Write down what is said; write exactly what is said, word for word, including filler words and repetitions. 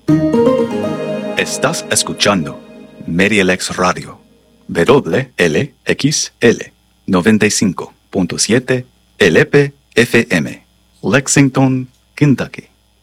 Estás escuchando MediaLex Radio, W L X L noventa y cinco punto siete L P F M, Lexington, Kentucky.